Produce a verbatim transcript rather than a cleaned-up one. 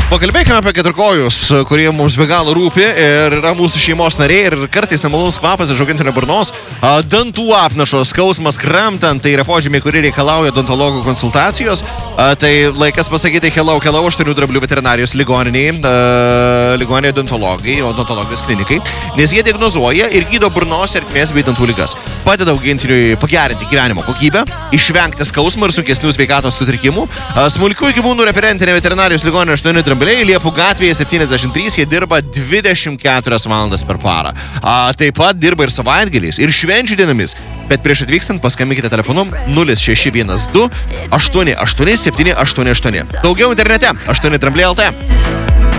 Pakalbėkime apie keturkojus, kurie mums be galo rūpi ir yra mūsų šeimos nariai ir kartais nemalonus kvapas iš augintinio burnos, dantų apnašos, skausmas kramtant, tai yra požymiai, kurie reikalauja odontologų konsultacijos. Tai laikas pasakyti hello, hello, aštuonių dramblių veterinarijos ligoniniai, ligoninė odontologai, odontologijos klinikai, nes jie diagnozuoja ir gydo burnos ertmės bei dantų ligas. Padeda augintiniui pagerinti gyvenimo kokybę, išvengti skausmo ir sunkesnių sveikatos sutrikimų. Smulkių gyvūnų referentinė veterinarijos ligoninė aštuoni drambliai Liepų gatvėje septyniasdešimt trys, jie dirba dvidešimt keturias valandas per parą. A, taip pat dirba ir savaitgaliais, ir švenčių dienomis. Bet prieš atvykstant paskambinkite telefonu nulis šeši vienas du aštuoni aštuoni septyni aštuoni aštuoni. Daugiau internete aštuoni drambliai lt.